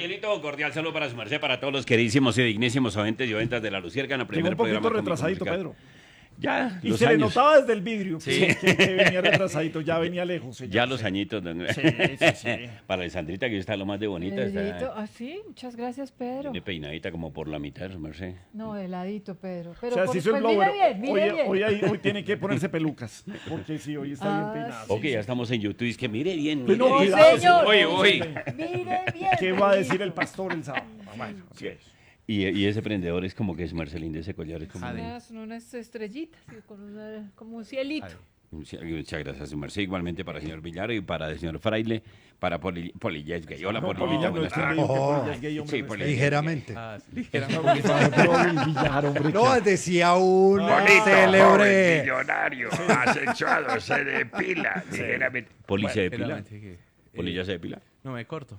Marcelito, cordial saludo para su merced, para todos los queridísimos y dignísimos oyentes y oyentas de La Luciérnaga. Llegó un poquito retrasadito, Pedro. Ya, Y los se le años. notaba desde el vidrio Sí. que venía retrasadito, ya venía lejos. Señor. Ya los añitos. Sí. Para Alessandrita, que está lo más de bonita. Pedrito, Está sí, muchas gracias, Pedro. viene peinadita como por la mitad, su merced. No, heladito, Pedro. O Pero sea, por, si hizo el pues blower. mire bien. Hoy tiene que ponerse pelucas, porque sí, hoy está bien peinado. Ok, ya estamos en YouTube. Es que mire bien. Pues Mire no, bien. cuidado, señor. Oye. Mire bien. ¿Qué va a decir el pastor el sábado? Bueno, así es. Y ese prendedor es como que es Marcelín de ese collar. Es como... Son unas estrellitas, como un cielito. Muchas gracias, su merced. Igualmente para el señor Villar y para el señor Fraile, para Polilla es gay. Hola, No, Polilla. Polilla no Buenas es que tardes. digo que Polilla es gay, hombre, Sí, no es Polilla. gay. Ligeramente. Pero el Villar, hombre, No, decía un Joven célebre. millonario, asexuado, se depila. Ligeramente. ¿Poli se depila? ¿Polilla se depila? No, me corto.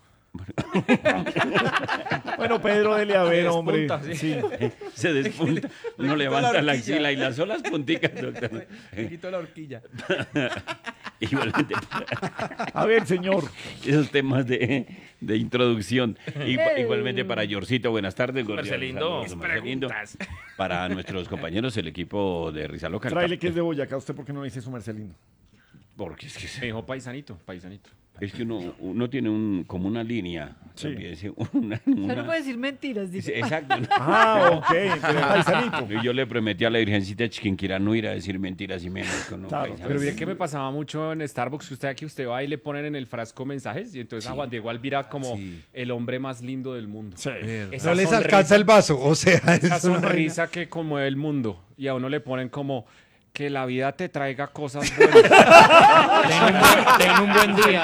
Bueno, Pedro, dele a ver, hombre. despunta, Sí. Se despunta. Uno levanta la axila y las solas punticas, doctor. Me quito la horquilla. Igualmente, A ver, señor. esos temas de introducción. Igualmente para Yorcito, buenas tardes. Marcelindo. Saludos, Marcelindo. Para nuestros compañeros, el equipo de Risa Local. Tráele que es de Boyacá. ¿Usted por qué no le dice su Marcelino? Porque es que Me dijo paisanito. Es que uno tiene como una línea. Sí. Olvídese, Usted no puede decir mentiras, Sí, dice. exacto. Ah, ok. Pero paisanito. Y yo le prometí a la Virgencita Chiquinquirá no ir a decir mentiras y menos con un Claro, paisano. Pero bien que me pasaba mucho en Starbucks, que usted va y le ponen en el frasco mensajes, y entonces a Juan Diego Alvira como el hombre más lindo del mundo. Sí. Esa No les sonrisa- alcanza el vaso, o sea, Esa es una vaina. sonrisa que conmueve el mundo, y a uno le ponen como que la vida te traiga cosas buenas. Ten un buen día.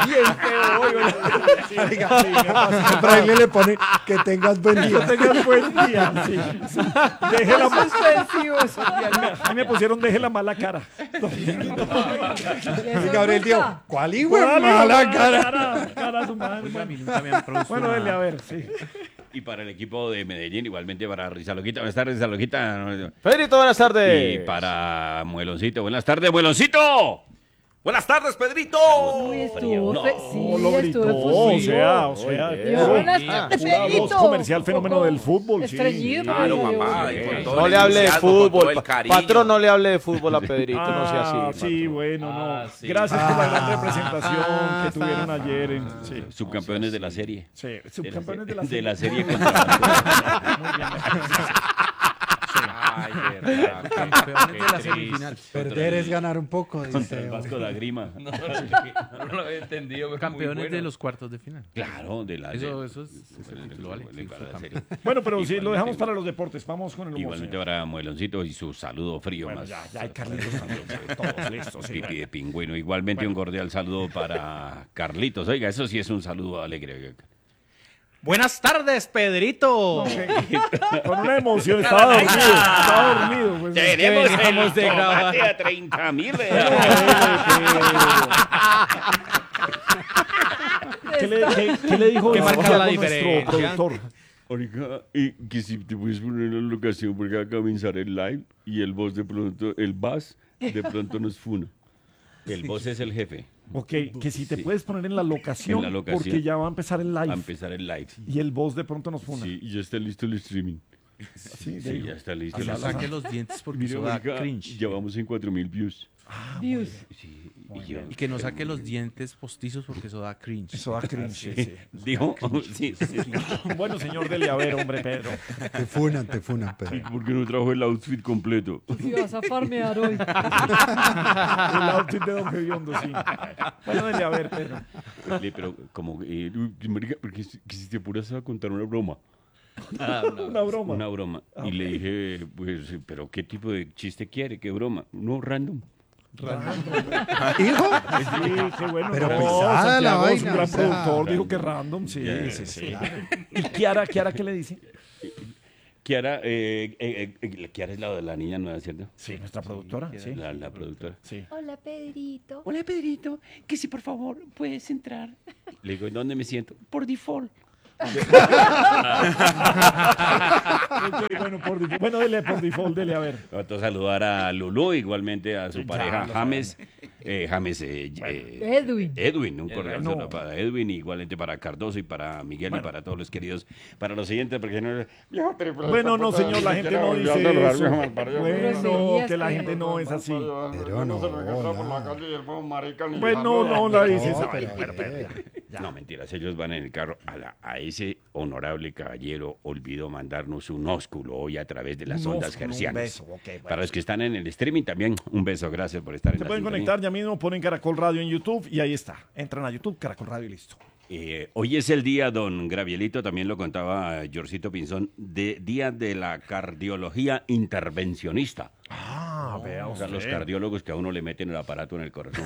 Oiga, Fraile le pone que tengas buen Que día. tengas buen día. Sí. Deje la Suspensivo eso. A mí me pusieron deje la mala cara. Y Gabriel dijo, ¿cuál hijo de mala cara? Cara a su madre. A mí nunca me han producido Bueno, dele a nada. ver, sí. Y para el equipo de Medellín, igualmente para Risa Loquita. Buenas tardes, Risa Loquita. Pedrito, buenas tardes. Y para Mueloncito. Buenas tardes, Mueloncito. Buenas tardes, Pedrito. Uy, estuvo. No, Sí, lo estuvo gritó. O efusivo. sea. Yo, buenas tardes, Pura voz Pedrito. comercial, Un fenómeno poco del fútbol, sí. estreñido, Claro, pero mamá. yo- y con todo No el le hable de entusiasmo, con todo fútbol. el cariño. Patrón, no le hable de fútbol a Pedrito, no sea Ah, así. sí, patrón. bueno, no. Ah, sí. Gracias por la gran representación que tuvieron ayer. Sí, Subcampeones de la serie. sí. Subcampeones de la De la serie. serie contra... Ay, verdad. Campeones de la semifinal. Perder es ganar un poco, contra dice. el Vasco da Grima. No lo había entendido. Campeones de los cuartos de final. Claro, de la... Eso de- es el título, vale. de la serie. Bueno, pero sí, lo Igualmente. dejamos para los deportes. Vamos con el humor. Igualmente señor. para Mueloncito y su saludo frío Bueno, más. ya hay Carlitos también. Todos listos. Sí. Pipi de pingüino. Igualmente un cordial saludo para Carlitos. Oiga, eso sí es un saludo alegre. Buenas tardes, Pedrito. Con una emoción. Estaba dormido. Estaba dormido. Pues, Tenemos Veníamos de grabar. tomate a 30.000. ¿Qué le dijo ¿Qué marca Santiago, la nuestro diferencia? productor? Oiga, y que si te puedes poner en la locación porque va a comenzar el live y el boss de pronto, el bass de pronto nos funa. El boss es el jefe. Ok, que si te Sí. puedes poner en la locación, En la locación. porque ya va a empezar el A live. empezar el live. Y el boss de pronto nos funa. Sí, y ya está listo el streaming. Sí, Sí, ya está listo. Que no saque los dientes porque Mira, eso da oiga, cringe. ya vamos en 4.000 views. Dios. Sí, y yo- Y que no saque los dientes postizos porque eso da cringe. Eso da cringe. sí. Dijo, sí, sí, sí. Bueno, señor dele a ver, hombre, Pedro. Te funan, ¿Y Pedro. por qué no trajo el outfit completo? Si vas a farmear hoy. El outfit de Don Gediondo, sí. Bueno, dele a ver, Pedro. Pero como, uy, marica, porque que si te apuras a contar una broma. Una broma. Una broma. Y le dije, pues, pero ¿qué tipo de chiste quiere? ¿Qué broma? No, random. ¿Hijo? Sí, qué bueno. Pero no, pesada la Santiago es un vaina, gran o sea, productor, dijo que random, sí, Ya, sí, sí. claro. ¿Y Kiara qué le dice? Kiara, Kiara es la niña nueva, ¿cierto? Sí, nuestra productora, sí. La productora. Sí. Hola, Pedrito. Hola, Pedrito, que si por favor puedes entrar. Le digo, ¿en dónde me siento? Por default. Ok, bueno, bueno, dele por default, dele a ver. Otro saludar a Lulú, igualmente a su pareja James. Edwin. Un cordial saludo para Edwin, igualmente para Cardoso y para Miguel y para todos los queridos. Para los siguientes, porque no. Bueno, no, señor, la gente no dice eso. Bueno, Groserías, que la gente no es así. Pero no, Bueno, no la dice esa. No, mentiras, ellos van en el carro. A ese honorable caballero olvidó mandarnos un ósculo hoy a través de las ondas hercianas. Para los que están en el streaming también, un beso, gracias por estar en Se la pueden sintonía. conectar ya mismo, ponen Caracol Radio en YouTube y ahí está. Entran a YouTube, Caracol Radio y listo. Hoy es el día, don Gravielito, también lo contaba Jorcito Pinzón, día de la cardiología intervencionista. Ah, vea O sea, los cardiólogos que a uno le meten el aparato en el corazón.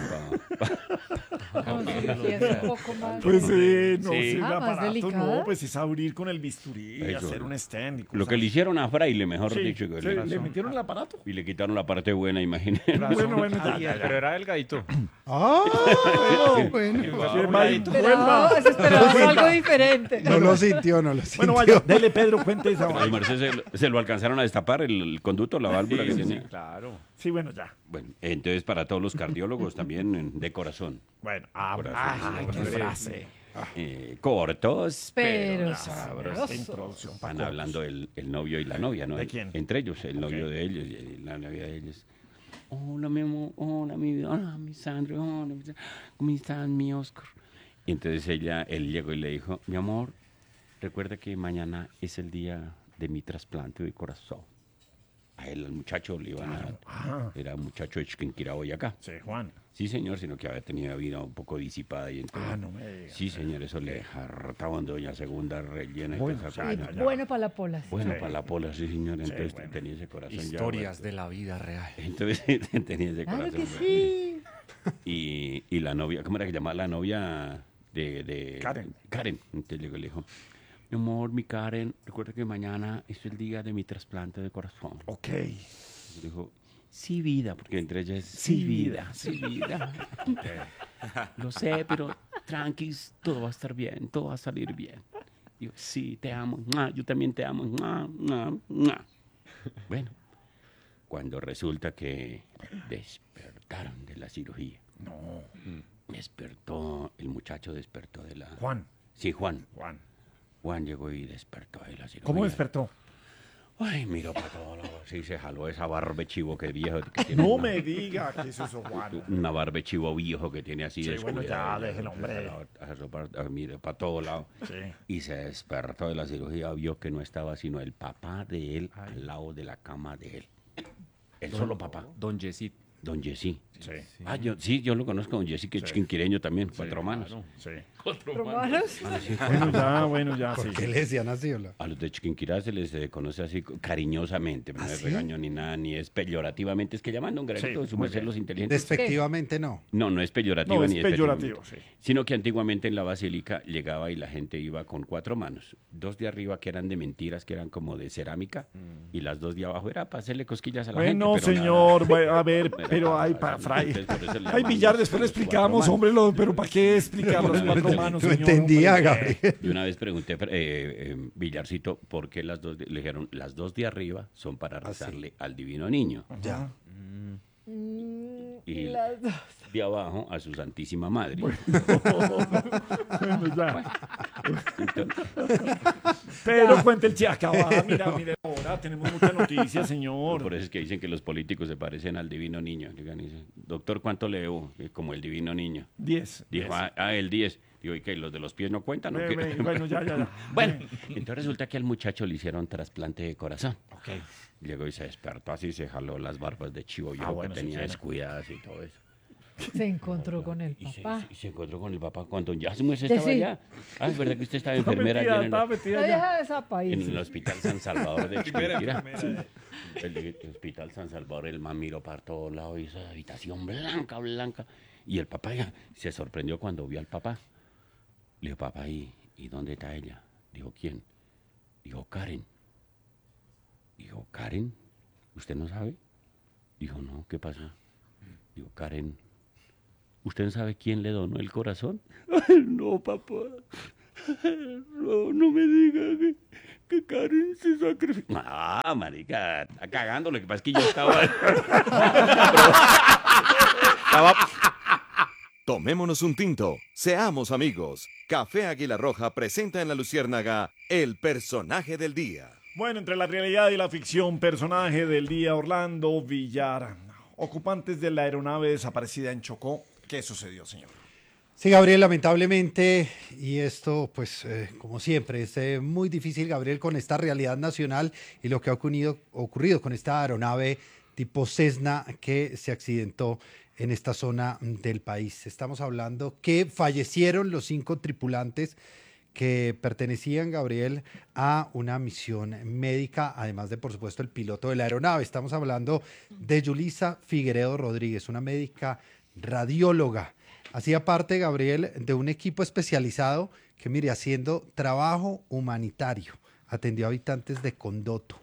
No, sí, es un poco más. Pues no, Sí. sí, el Ah, más aparato, delicada. no, pues es abrir con el bisturí y Eso, hacer un stand y Lo cosas que le hicieron a Fraile, mejor así. dicho. Sí, ¿le metieron el aparato? Y le quitaron la parte buena, imagínate. Bueno, ya. Pero era delgadito. Ah, bueno. Hermanito, Esperaba, vuelva. esperaba algo diferente. No lo sintió, no lo sintió. Bueno, vaya, dele Pedro, cuente esa Ay, vaina. Marcelo, se lo alcanzaron a destapar el conducto, la válvula que tenía. Claro. Sí, bueno, ya. Bueno, entonces para todos los cardiólogos también de corazón. Bueno, Corazón, qué frase. Cortos, pero Pero sabrosos. Introducción. Van hablando el novio y la novia, ¿no? ¿De quién? Entre ellos, el novio de ellos y la novia de ellos. Hola, mi amor, hola, mi vida, hola, mi Sandro, hola, ¿cómo estás, mi Oscar? Y entonces él llegó y le dijo, mi amor, recuerda que mañana es el día de mi trasplante de corazón. A él, al muchacho, le iban a... Era un muchacho de Chiquinquirá, Boyacá. Sí, Juan. Sí, señor, sino que había tenido vida un poco disipada. Y entonces, No me digas. sí, señor, eso le hartaban doña segunda rellena. Bueno, y toda esa ya, cosa. ya. bueno para la pola. Sí. Bueno, para la pola, sí, señor. Entonces bueno. tenía ese corazón Historias ya. de la vida real. Entonces tenía ese Claro corazón. que sí. Y la novia, ¿cómo era que llamaba la novia de Karen. Karen. Entonces llegó y le dijo, mi amor, mi Karen, recuerda que mañana es el día de mi trasplante de corazón. Ok. Y dijo, sí, vida, porque entre ellas es sí, vida, sí, vida. Lo sé, pero tranquis, todo va a estar bien, todo va a salir bien. Digo, sí, te amo, yo también te amo. Bueno, cuando resulta que despertaron de la cirugía. No. Despertó, el muchacho despertó de la... Juan. Sí, Juan. Juan. Llegó y despertó de la cirugía. ¿Cómo despertó? Ay, miró para todos lados. Sí, se jaló esa barba chivo que viejo que tiene. No me diga que es eso, Juan. Una barba chivo viejo que tiene así Sí, bueno, ya, descuidada. deje el hombre. Mire, para todos lados. Sí. Y se despertó de la cirugía, vio que no estaba sino el papá de él al lado de la cama de él. El solo papá, Don Yesit. don Jessy. Sí. Yo lo conozco, don Jessy, que es chiquinquireño también, 4 manos. Sí. Romanos. Bueno, ya, sí. ¿Por qué le decían así? Hola? A los de Chiquinquirá se les conoce así cariñosamente, no es regaño ni nada, ni es peyorativamente, es que llaman don Granito, Sí, su muy merced bien. los inteligentes. Despectivamente no. No es peyorativo No, es ni peyorativo, despectivamente. sí. Sino que antiguamente en la basílica llegaba y la gente iba con 4 manos. 2 de arriba que eran de mentiras, que eran como de cerámica, y las 2 de abajo era para hacerle cosquillas a la gente. Bueno, pero nada. señor, bueno, a ver, pero hay para Fray. Entonces, por eso le Ay, llaman Villar, los después le 4 explicamos, manos. hombre, pero ¿para qué explicar los 4 manos, No señor? entendía, Hombre, Gabriel. Y una vez pregunté, Villarcito, ¿por qué las 2? Le dijeron, las 2 de arriba son para rezarle al divino niño. Ya. Y Las dos. de abajo a su santísima madre. Bueno, ya. Pero cuente el chiacaba. Mire, ahora tenemos mucha noticia, señor. Por eso es que dicen que los políticos se parecen al divino niño. Llegan y dicen, doctor, ¿cuánto le debo? Como el divino niño. 10. Dijo, el 10. Digo, ¿y qué? ¿Los de los pies no cuentan? ¿O qué? Bueno, ya. Bueno, entonces resulta que al muchacho le hicieron trasplante de corazón. Llegó y se despertó así, se jaló las barbas de chivo viejo bueno, que tenía siquiera. descuidadas y todo eso. Se encontró con el Y papá. se encontró con el papá cuando ya su mujer estaba Sí. allá. Ah, es verdad que usted estaba enfermera allá Estaba en metida La ya. vieja de esa el país. hospital San Salvador de Chiquinquirá. El hospital San Salvador, el man miró para todos lados y esa habitación blanca. Y el papá ya se sorprendió cuando vio al papá. Le dijo, papá, ¿y dónde está ella? Dijo, ¿quién? Dijo, Karen. Dijo, ¿Karen? ¿Usted no sabe? Dijo, no, ¿qué pasó? Dijo, Karen, ¿usted no sabe quién le donó el corazón? No, papá. No me diga que Karen se sacrificó. Ah, marica, está cagando. Lo que pasa es que yo estaba... Tomémonos un tinto, seamos amigos. Café Águila Roja presenta en La Luciérnaga el personaje del día. Bueno, entre la realidad y la ficción, personaje del día, Orlando Villar. Ocupantes de la aeronave desaparecida en Chocó. ¿Qué sucedió, señor? Sí, Gabriel, lamentablemente, y esto, pues, como siempre, es muy difícil, Gabriel, con esta realidad nacional y lo que ha ocurrido con esta aeronave tipo Cessna que se accidentó en esta zona del país. Estamos hablando que fallecieron los 5 tripulantes que pertenecían, Gabriel, a una misión médica, además de, por supuesto, el piloto de la aeronave. Estamos hablando de Yulisa Figueredo Rodríguez, una médica radióloga. Hacía parte, Gabriel, de un equipo especializado que, mire, haciendo trabajo humanitario, atendió a habitantes de Condoto.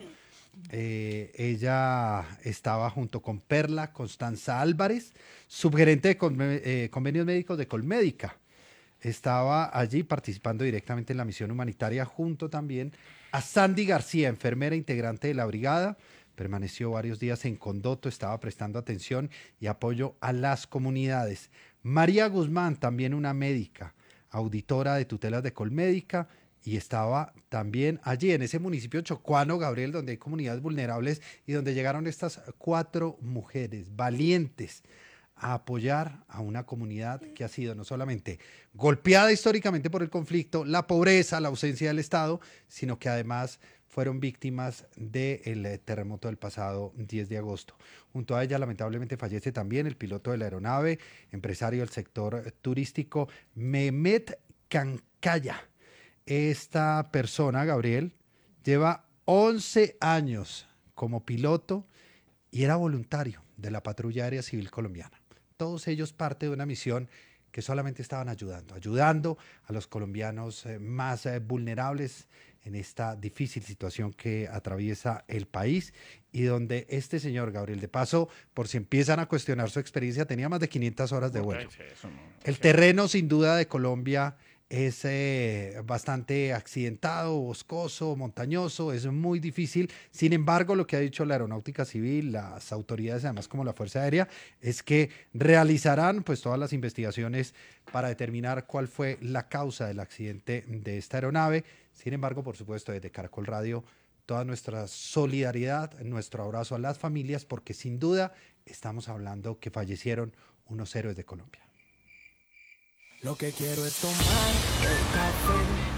Ella estaba junto con Perla Constanza Álvarez, subgerente de convenios médicos de Colmédica. Estaba allí participando directamente en la misión humanitaria, junto también a Sandy García, enfermera integrante de la brigada. Permaneció varios días en Condoto, estaba prestando atención y apoyo a las comunidades. María Guzmán, también una médica, auditora de tutelas de Colmédica, y estaba también allí en ese municipio chocuano, Gabriel, donde hay comunidades vulnerables y donde llegaron estas 4 mujeres valientes a apoyar a una comunidad que ha sido no solamente golpeada históricamente por el conflicto, la pobreza, la ausencia del Estado, sino que además fueron víctimas del terremoto del pasado 10 de agosto. Junto a ella, lamentablemente, fallece también el piloto de la aeronave, empresario del sector turístico, Mehmet Cancaya. Esta persona, Gabriel, lleva 11 años como piloto y era voluntario de la Patrulla Aérea Civil Colombiana. Todos ellos parte de una misión que solamente estaban ayudando a los colombianos más vulnerables en esta difícil situación que atraviesa el país y donde este señor, Gabriel, de paso, por si empiezan a cuestionar su experiencia, tenía más de 500 horas de vuelo. El terreno, sin duda, de Colombia es bastante accidentado, boscoso, montañoso, es muy difícil. Sin embargo, lo que ha dicho la Aeronáutica Civil, las autoridades, además como la Fuerza Aérea, es que realizarán pues todas las investigaciones para determinar cuál fue la causa del accidente de esta aeronave. Sin embargo, por supuesto, desde Caracol Radio, toda nuestra solidaridad, nuestro abrazo a las familias, porque sin duda estamos hablando que fallecieron unos héroes de Colombia. Lo que quiero es tomar el café